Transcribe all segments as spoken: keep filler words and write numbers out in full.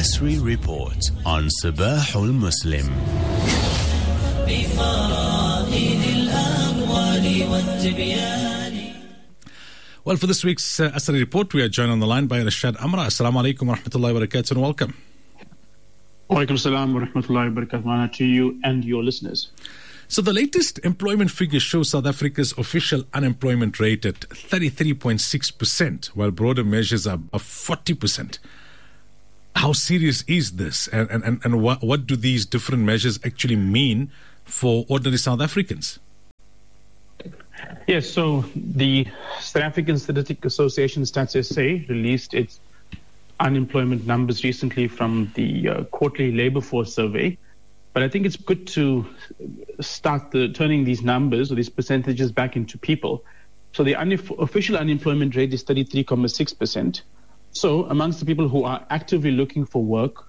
Asri Report on Sabahul Muslim. Well, for this week's uh, Asri Report, we are joined on the line by Rashad Amra. Assalamu alaikum wa rahmatullahi wa barakatuh and welcome. Wa alaikum assalam wa rahmatullahi wa barakatuh to you and your listeners. So the latest employment figures show South Africa's official unemployment rate at thirty-three point six percent, while broader measures are of forty percent. How serious is this? And, and, and what, what do these different measures actually mean for ordinary South Africans? Yes, so the South African Statistics Association, Stats S A, released its unemployment numbers recently from the uh, quarterly labor force survey. But I think it's good to start the, turning these numbers or these percentages back into people. So the unofficial unemployment rate is thirty-three point six percent. So amongst the people who are actively looking for work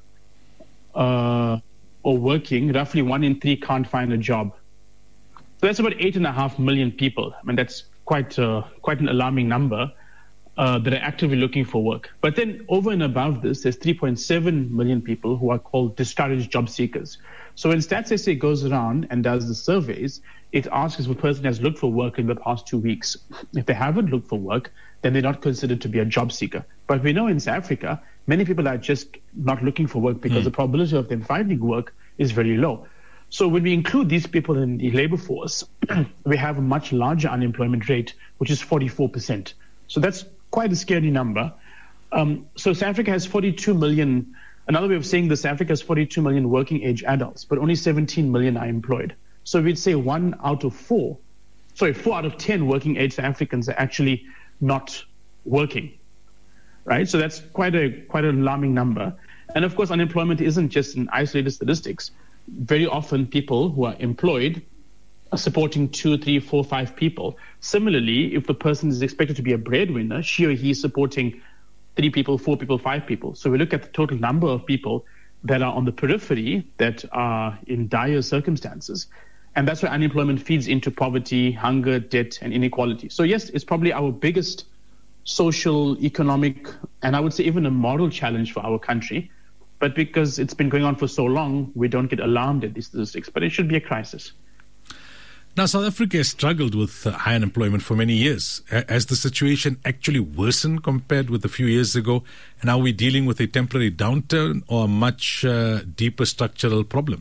uh, or working, roughly one in three can't find a job. So that's about eight and a half million people. I mean, that's quite uh, quite an alarming number uh, that are actively looking for work. But then over and above this, there's three point seven million people who are called discouraged job seekers. So when Stats S A goes around and does the surveys, it asks if a person has looked for work in the past two weeks. If they haven't looked for work, then they're not considered to be a job seeker. But we know in South Africa, many people are just not looking for work because mm. the probability of them finding work is very low. So when we include these people in the labor force, we have a much larger unemployment rate, which is forty-four percent. So that's quite a scary number. Um, so South Africa has forty-two million. Another way of saying this, South Africa has forty-two million working age adults, but only seventeen million are employed. So we'd say one out of four, sorry, four out of ten working age South Africans are actually not working, right? So that's quite a quite an alarming number. And of course, unemployment isn't just an isolated statistics. Very often people who are employed are supporting two, three, four, five people. Similarly, if the person is expected to be a breadwinner, she or he is supporting three people, four people, five people. So we look at the total number of people that are on the periphery that are in dire circumstances. And that's where unemployment feeds into poverty, hunger, debt, and inequality. So yes, it's probably our biggest social, economic, and I would say even a moral challenge for our country. But because it's been going on for so long, we don't get alarmed at these statistics. But it should be a crisis. Now, South Africa has struggled with uh, high unemployment for many years. Has the situation actually worsened compared with a few years ago? And are we dealing with a temporary downturn or a much uh, deeper structural problem?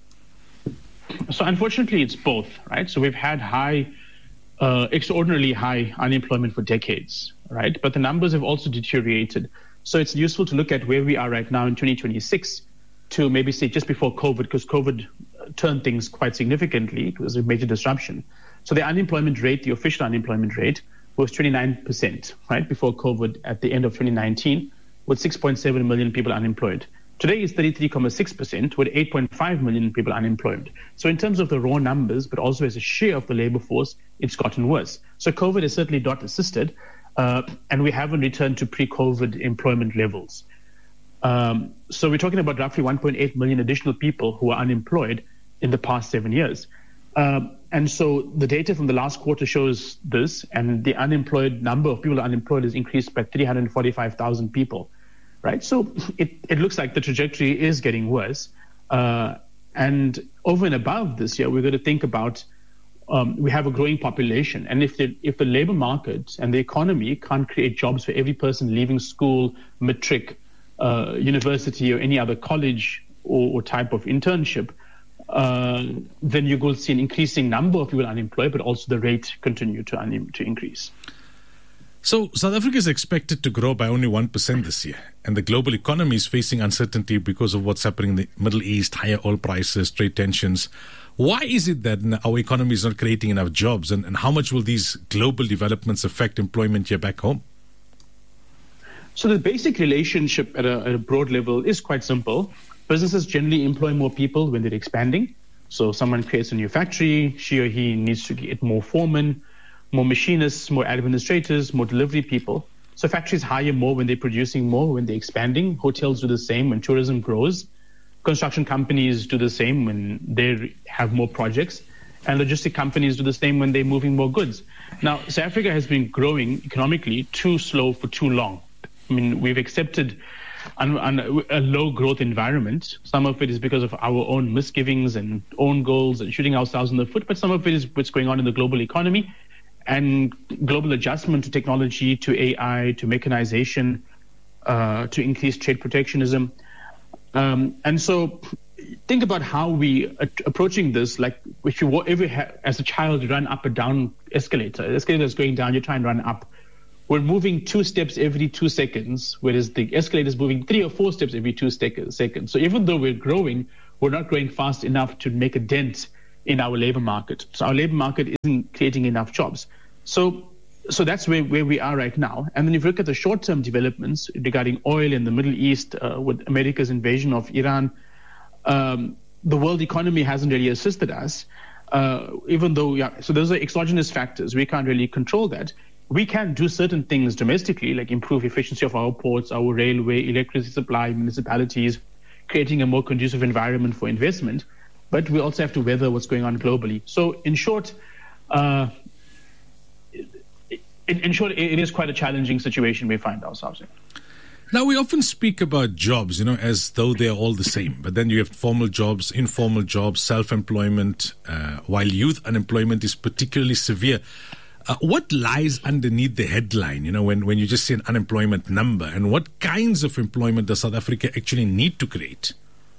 So unfortunately, it's both, right? So we've had high, uh, extraordinarily high unemployment for decades, right? But the numbers have also deteriorated. So it's useful to look at where we are right now in twenty twenty-six to maybe say just before COVID, because COVID turned things quite significantly. It was a major disruption. So the unemployment rate, the official unemployment rate, was twenty-nine percent, right, before COVID at the end of twenty nineteen, with six point seven million people unemployed. Today is thirty-three point six percent, with eight point five million people unemployed. So in terms of the raw numbers, but also as a share of the labor force, it's gotten worse. So COVID has certainly not assisted. Uh, and we haven't returned to pre-COVID employment levels. Um, so we're talking about roughly one point eight million additional people who are unemployed in the past seven years. Uh, and so the data from the last quarter shows this, and the unemployed number of people unemployed has increased by three hundred forty-five thousand people, right? So it, it looks like the trajectory is getting worse. Uh, and over and above this year, we're going to think about Um, we have a growing population. And if the, if the labor market and the economy can't create jobs for every person leaving school, matric, uh, university, or any other college or, or type of internship, uh, then you will see an increasing number of people unemployed, but also the rate continue to, un- to increase. So South Africa is expected to grow by only one percent this year. And the global economy is facing uncertainty because of what's happening in the Middle East, higher oil prices, trade tensions. Why is it that our economy is not creating enough jobs? And, and how much will these global developments affect employment here back home? So the basic relationship at a, at a broad level is quite simple. Businesses generally employ more people when they're expanding. So someone creates a new factory, she or he needs to get more foremen, more machinists, more administrators, more delivery people. So factories hire more when they're producing more, when they're expanding. Hotels do the same when tourism grows. Construction companies do the same when they have more projects. And logistic companies do the same when they're moving more goods. Now, South Africa has been growing economically too slow for too long. I mean, we've accepted un, un, a low growth environment. Some of it is because of our own misgivings and own goals and shooting ourselves in the foot, but some of it is what's going on in the global economy and global adjustment to technology, to A I, to mechanization, uh, to increased trade protectionism. Um, and so think about how we are approaching this, like if you ever ha- as a child run up or down escalator, the escalator is going down, you try and run up. We're moving two steps every two seconds, whereas the escalator is moving three or four steps every two seconds. So even though we're growing, we're not growing fast enough to make a dent in our labor market. So our labor market isn't creating enough jobs. So so that's where, where we are right now. And then if you look at the short-term developments regarding oil in the Middle East, uh, with America's invasion of Iran, um, the world economy hasn't really assisted us, uh, even though, yeah, so those are exogenous factors. We can't really control that. We can do certain things domestically, like improve efficiency of our ports, our railway, electricity supply, municipalities, creating a more conducive environment for investment. But we also have to weather what's going on globally. So in short, uh, in, in short, it is quite a challenging situation we find ourselves in. Now, we often speak about jobs, you know, as though they're all the same. But then you have formal jobs, informal jobs, self-employment, uh, while youth unemployment is particularly severe. Uh, what lies underneath the headline, you know, when, when you just see an unemployment number, and what kinds of employment does South Africa actually need to create?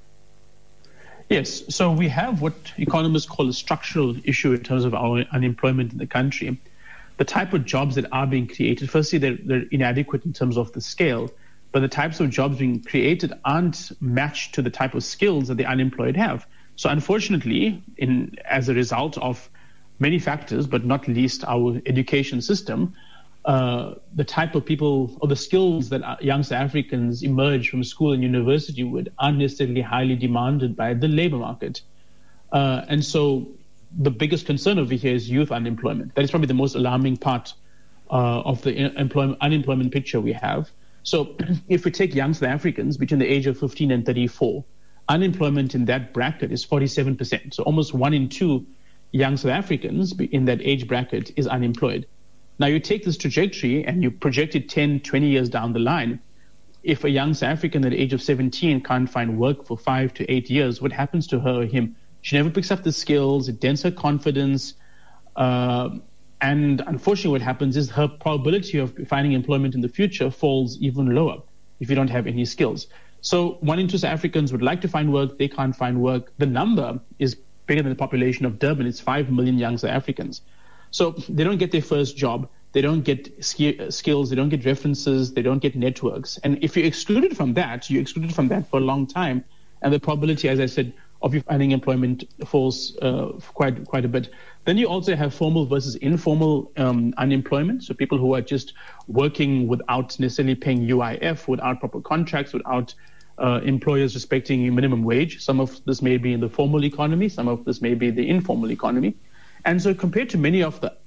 Yes, so we have what economists call a structural issue in terms of our unemployment in the country. The type of jobs that are being created, firstly, they're, they're inadequate in terms of the scale, but the types of jobs being created aren't matched to the type of skills that the unemployed have. So unfortunately, in as a result of many factors, but not least our education system, uh, the type of people or the skills that young South Africans emerge from school and university with aren't necessarily highly demanded by the labor market. Uh, and so the biggest concern over here is youth unemployment. That is probably the most alarming part uh, of the employment, unemployment picture we have. So if we take young South Africans between the age of fifteen and thirty-four, unemployment in that bracket is forty-seven percent. So almost one in two young South Africans in that age bracket is unemployed. Now you take this trajectory and you project it ten, twenty years down the line. If a young South African at the age of seventeen can't find work for five to eight years, what happens to her or him? She never picks up the skills, it dents her confidence, uh, and unfortunately what happens is her probability of finding employment in the future falls even lower if you don't have any skills. So one in two South Africans would like to find work, they can't find work. The number is bigger than the population of Durban. It's five million young South Africans. So they don't get their first job, they don't get sk- skills, they don't get references, they don't get networks. And if you're excluded from that, you're excluded from that for a long time. And the probability, as I said, of you finding employment falls uh, quite quite a bit. Then you also have formal versus informal um, unemployment. So people who are just working without necessarily paying U I F, without proper contracts, without uh, employers respecting minimum wage. Some of this may be in the formal economy, some of this may be the informal economy. And so compared to many of the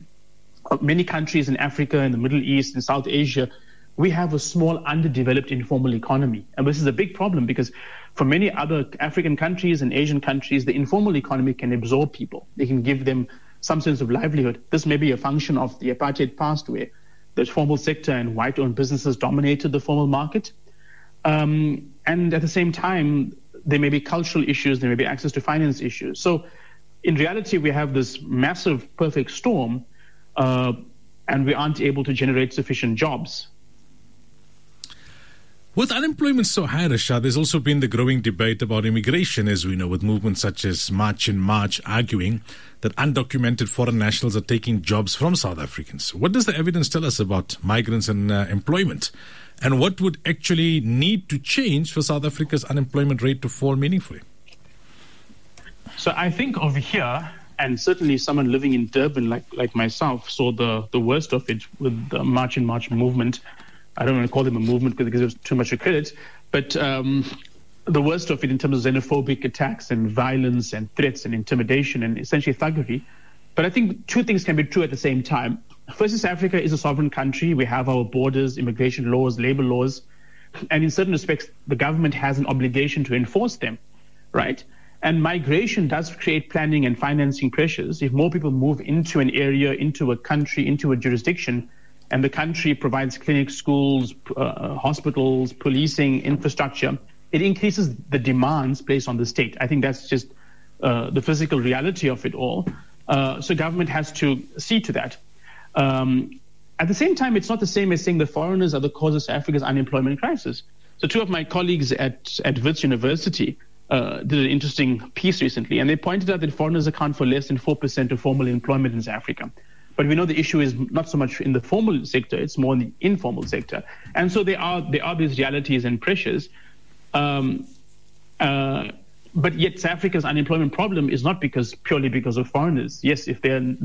many countries in Africa, in the Middle East, in South Asia, we have a small, underdeveloped informal economy. And this is a big problem because for many other African countries and Asian countries, the informal economy can absorb people. They can give them some sense of livelihood. This may be a function of the apartheid past where the formal sector and white-owned businesses dominated the formal market. Um, and at the same time, there may be cultural issues, there may be access to finance issues. So in reality, we have this massive perfect storm, uh, and we aren't able to generate sufficient jobs. With unemployment so high, Rashad, there's also been the growing debate about immigration, as we know, with movements such as March in March arguing that undocumented foreign nationals are taking jobs from South Africans. What does the evidence tell us about migrants and uh, employment? And what would actually need to change for South Africa's unemployment rate to fall meaningfully? So I think over here, and certainly someone living in Durban like, like myself saw the, the worst of it with the March in March movement. I don't want to call them a movement because it gives too much credit, but um, the worst of it in terms of xenophobic attacks and violence and threats and intimidation and essentially thuggery. But I think two things can be true at the same time. First, South Africa is a sovereign country. We have our borders, immigration laws, labor laws, and in certain respects, the government has an obligation to enforce them, right? And migration does create planning and financing pressures. If more people move into an area, into a country, into a jurisdiction, and the country provides clinics, schools, uh, hospitals, policing, infrastructure, it increases the demands placed on the state. I think that's just uh, the physical reality of it all. Uh, so government has to see to that. Um, at the same time, it's not the same as saying the foreigners are the cause of South Africa's unemployment crisis. So two of my colleagues at, at Wits University uh, did an interesting piece recently, and they pointed out that foreigners account for less than four percent of formal employment in South Africa. But we know the issue is not so much in the formal sector, it's more in the informal sector. And so there are there are these realities and pressures. Um, uh, but yet South Africa's unemployment problem is not because purely because of foreigners. Yes, if they're